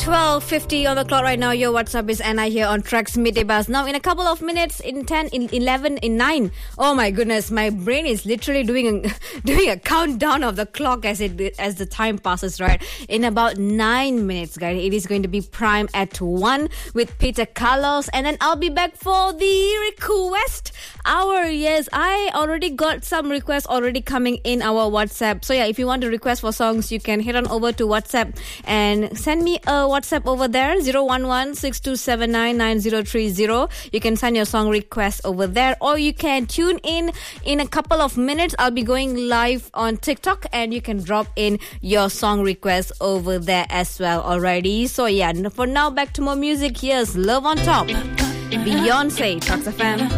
12:50 on the clock right now. Your WhatsApp is Anna here on Tracks Midday Buzz. Now, in a couple of minutes, in 10, in 11, in 9. Oh my goodness, my brain is literally doing a countdown of the clock as the time passes. Right, in about 9 minutes, guys, it is going to be Prime at 1 with Peter Carlos, and then I'll be back for the request hour. Yes, I already got some requests already coming in our WhatsApp. So yeah, if you want to request for songs, you can head on over to WhatsApp and send me a WhatsApp over there, 011-6279-9030. You can send your song request over there, or you can tune in a couple of minutes. I'll be going live on TikTok, and you can drop in your song request over there as well. Alrighty, so yeah, for now, back to more music. Here's Love on Top, Beyonce, Tracks FM.